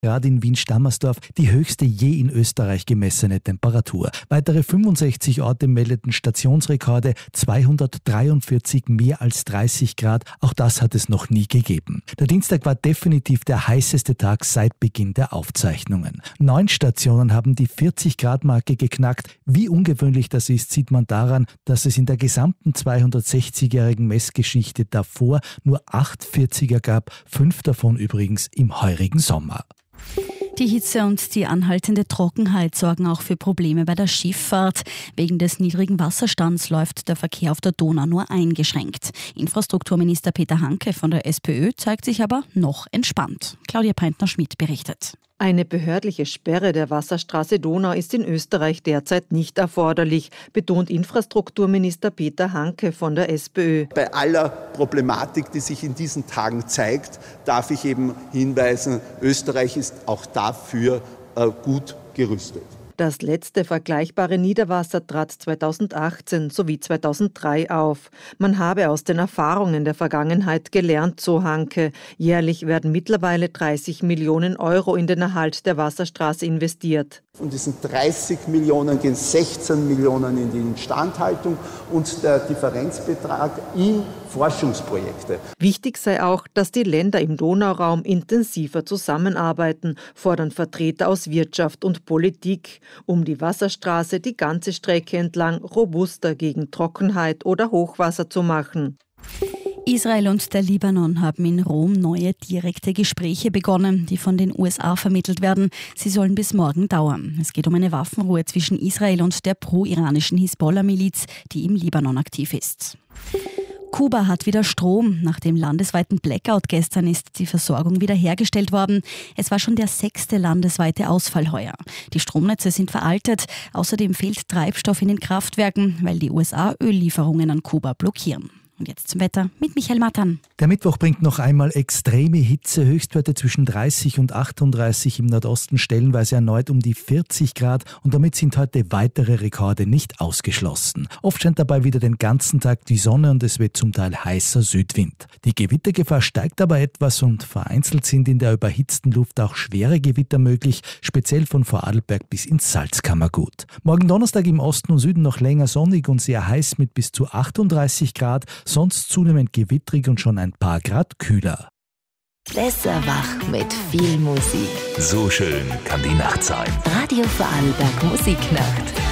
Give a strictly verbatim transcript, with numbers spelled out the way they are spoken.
Grad in Wien-Stammersdorf, die höchste je in Österreich gemessene Temperatur. Weitere fünfundsechzig Orte meldeten Stationsrekorde, zweihundertdreiundvierzig mehr als dreißig Grad. Auch das hat es noch nie gegeben. Der Dienstag war definitiv der heißeste Tag seit Beginn der Aufzeichnungen. Neun Stationen haben die vierzig Grad Marke geknackt. Wie ungewöhnlich das ist, sieht man daran, dass es in der gesamten zweihundertsechzigjährigen Messgeschichte davor nur acht vierziger gab, fünf davon übrigens im heurigen Sommer. Die Hitze und die anhaltende Trockenheit sorgen auch für Probleme bei der Schifffahrt. Wegen des niedrigen Wasserstands läuft der Verkehr auf der Donau nur eingeschränkt. Infrastrukturminister Peter Hanke von der SPÖ zeigt sich aber noch entspannt. Claudia Peintner-Schmidt berichtet. Eine behördliche Sperre der Wasserstraße Donau ist in Österreich derzeit nicht erforderlich, betont Infrastrukturminister Peter Hanke von der SPÖ. Bei aller Problematik, die sich in diesen Tagen zeigt, darf ich eben hinweisen, Österreich ist auch dafür äh, gut gerüstet. Das letzte vergleichbare Niederwasser trat zweitausendachtzehn sowie zweitausenddrei auf. Man habe aus den Erfahrungen der Vergangenheit gelernt, so Hanke. Jährlich werden mittlerweile dreißig Millionen Euro in den Erhalt der Wasserstraße investiert. Von diesen dreißig Millionen gehen sechzehn Millionen in die Instandhaltung und der Differenzbetrag in Forschungsprojekte. Wichtig sei auch, dass die Länder im Donauraum intensiver zusammenarbeiten, fordern Vertreter aus Wirtschaft und Politik, um die Wasserstraße die ganze Strecke entlang robuster gegen Trockenheit oder Hochwasser zu machen. Israel und der Libanon haben in Rom neue direkte Gespräche begonnen, die von den U S A vermittelt werden. Sie sollen bis morgen dauern. Es geht um eine Waffenruhe zwischen Israel und der pro-iranischen Hisbollah-Miliz, die im Libanon aktiv ist. Kuba hat wieder Strom. Nach dem landesweiten Blackout gestern ist die Versorgung wiederhergestellt worden. Es war schon der sechste landesweite Ausfall heuer. Die Stromnetze sind veraltet. Außerdem fehlt Treibstoff in den Kraftwerken, weil die U S A Öllieferungen an Kuba blockieren. Und jetzt zum Wetter mit Michael Mattan. Der Mittwoch bringt noch einmal extreme Hitze, Höchstwerte zwischen dreißig und achtunddreißig, im Nordosten stellenweise erneut um die vierzig Grad und damit sind heute weitere Rekorde nicht ausgeschlossen. Oft scheint dabei wieder den ganzen Tag die Sonne und es wird zum Teil heißer Südwind. Die Gewittergefahr steigt aber etwas und vereinzelt sind in der überhitzten Luft auch schwere Gewitter möglich, speziell von Vorarlberg bis ins Salzkammergut. Morgen Donnerstag im Osten und Süden noch länger sonnig und sehr heiß mit bis zu achtunddreißig Grad, sonst zunehmend gewittrig und schon ein paar Grad kühler. Besser wach mit viel Musik. So schön kann die Nacht sein. Radio Vorarlberg Musiknacht.